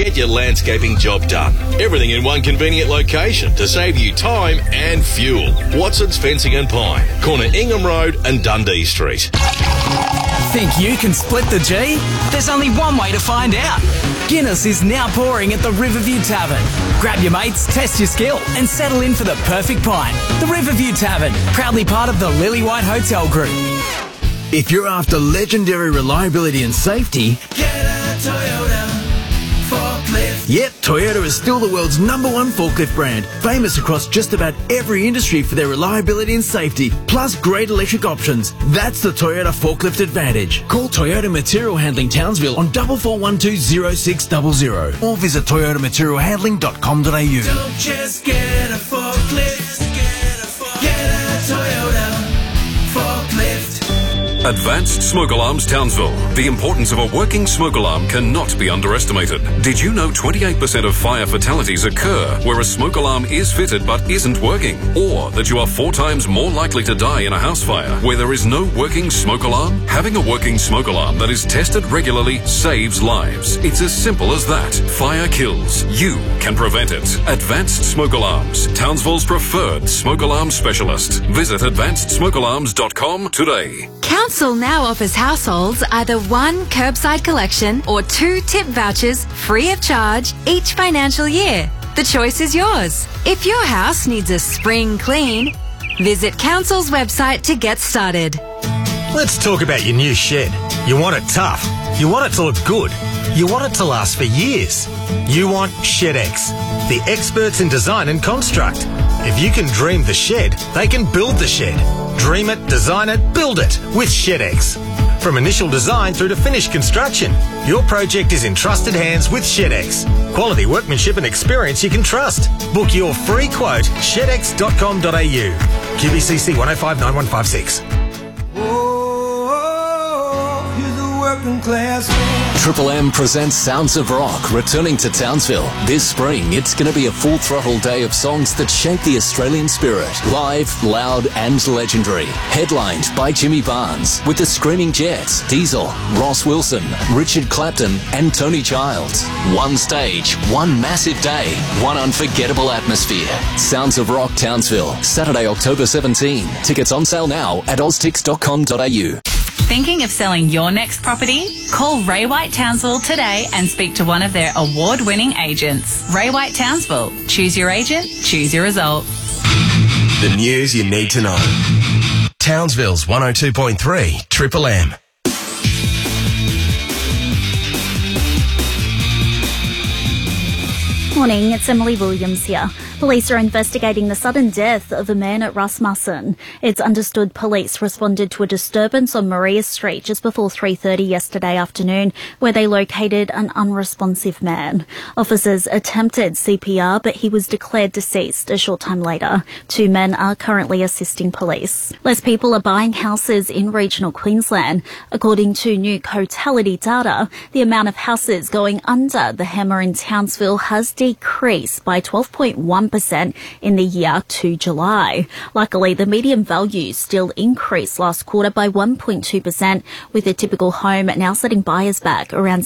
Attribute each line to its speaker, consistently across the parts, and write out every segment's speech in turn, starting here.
Speaker 1: Get your landscaping job done. Everything in one convenient location to save you time and fuel. Watson's Fencing and Pine, corner Ingham Road and Dundee Street.
Speaker 2: Think you can split the G? There's only one way to find out. Guinness is now pouring at the Riverview Tavern. Grab your mates, test your skill and settle in for the perfect pint. The Riverview Tavern, proudly part of the Lillywhite Hotel Group.
Speaker 3: If you're after legendary reliability and safety,
Speaker 4: get a Toyota forklift.
Speaker 3: Yep, Toyota is still the world's #1 forklift brand, famous across just about every industry for their reliability and safety, plus great electric options. That's the Toyota Forklift Advantage. Call Toyota Material Handling Townsville on 44120600 or visit toyotamaterialhandling.com.au.
Speaker 4: Don't just get a forklift, get a Toyota forklift.
Speaker 5: Advanced Smoke Alarms Townsville. The importance of a working smoke alarm cannot be underestimated. Did you know 28% of fire fatalities occur where a smoke alarm is fitted but isn't working? Or that you are 4 times more likely to die in a house fire where there is no working smoke alarm? Having a working smoke alarm that is tested regularly saves lives. It's as simple as that. Fire kills. You can prevent it. Advanced Smoke Alarms. Townsville's preferred smoke alarm specialist. Visit advancedsmokealarms.com today.
Speaker 6: Council now offers households either 1 curbside collection or 2 tip vouchers free of charge each financial year. The choice is yours. If your house needs a spring clean, visit Council's website to get started.
Speaker 7: Let's talk about your new shed. You want it tough. You want it to look good. You want it to last for years. You want ShedX, the experts in design and construct. If you can dream the shed, they can build the shed. Dream it, design it, build it with ShedX. From initial design through to finished construction, your project is in trusted hands with ShedX. Quality workmanship and experience you can trust. Book your free quote, shedx.com.au. QBCC 1059156.
Speaker 8: Triple M presents Sounds of Rock, returning to Townsville. This spring, it's going to be a full-throttle day of songs that shape the Australian spirit. Live, loud and legendary. Headlined by Jimmy Barnes, with the Screaming Jets, Diesel, Ross Wilson, Richard Clapton and Tony Childs. One stage, one massive day, one unforgettable atmosphere. Sounds of Rock Townsville, Saturday, October 17. Tickets on sale now at oztix.com.au.
Speaker 9: Thinking of selling your next property? Call Ray White Townsville today and speak to one of their award-winning agents. Ray White Townsville. Choose your agent, choose your result.
Speaker 10: The news you need to know. Townsville's 102.3 Triple M.
Speaker 11: Morning, it's Emily Williams here. Police are investigating the sudden death of a man at Rasmussen. It's understood police responded to a disturbance on Maria Street just before 3:30 yesterday afternoon, where they located an unresponsive man. Officers attempted CPR, but he was declared deceased a short time later. 2 men are currently assisting police. Less people are buying houses in regional Queensland. According to new Cotality data, the amount of houses going under the hammer in Townsville has decreased by 12.1% in the year to July. Luckily, the median value still increased last quarter by 1.2%, with a typical home now setting buyers back around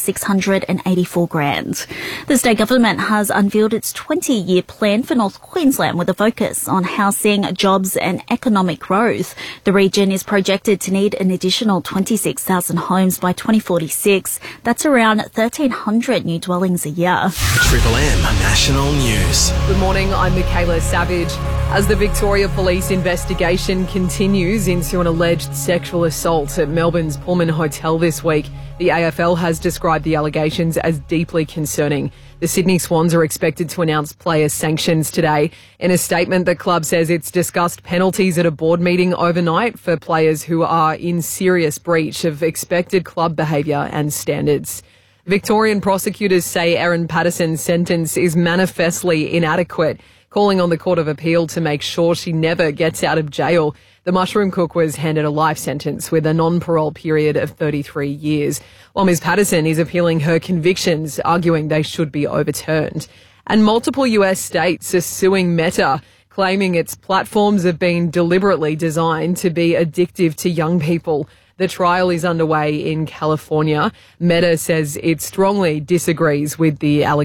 Speaker 11: $684,000. The state government has unveiled its 20-year plan for North Queensland with a focus on housing, jobs and economic growth. The region is projected to need an additional 26,000 homes by 2046. That's around 1,300 new dwellings a year.
Speaker 10: Triple M National News.
Speaker 12: Good morning, I'm Michaela Savage. As the Victoria Police investigation continues into an alleged sexual assault at Melbourne's Pullman Hotel this week, the AFL has described the allegations as deeply concerning. The Sydney Swans are expected to announce player sanctions today. In a statement, the club says it's discussed penalties at a board meeting overnight for players who are in serious breach of expected club behaviour and standards. Victorian prosecutors say Erin Patterson's sentence is manifestly inadequate, calling on the Court of Appeal to make sure she never gets out of jail. The mushroom cook was handed a life sentence with a non-parole period of 33 years, while Ms. Patterson is appealing her convictions, arguing they should be overturned. And multiple US states are suing Meta, claiming its platforms have been deliberately designed to be addictive to young people. The trial is underway in California. Meta says it strongly disagrees with the allegations.